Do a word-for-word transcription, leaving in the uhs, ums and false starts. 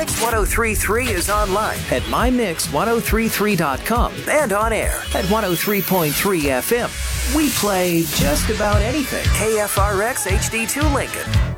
Mix ten thirty-three is online at my mix ten thirty-three dot com and on air at one oh three point three F M. We play just about anything. K F R X H D two Lincoln.